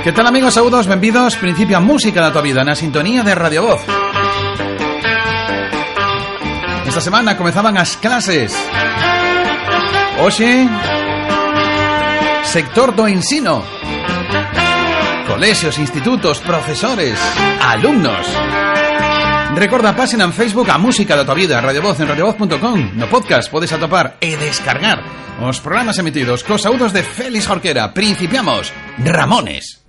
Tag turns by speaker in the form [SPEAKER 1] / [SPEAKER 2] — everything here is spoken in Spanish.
[SPEAKER 1] Que tal, amigos? Saúdos, benvidos. Principia Música da tua vida na sintonía de Radio Voz. Esta semana comezaban as clases. Hoxe, sector do ensino. Colexios, institutos, profesores, alumnos. Recorda a página en Facebook A Música da tua vida, Radio Voz en radiovoz.com. No podcast podes atopar e descargar os programas emitidos cos saúdos de Félix Jorquera. Principiamos, Ramones.